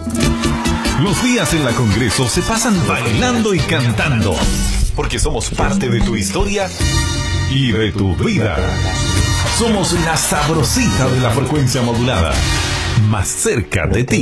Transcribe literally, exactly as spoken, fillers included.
Los días en la Congreso se pasan bailando y cantando, porque somos parte de tu historia y de tu vida. Somos la sabrosita de la frecuencia modulada, más cerca de ti.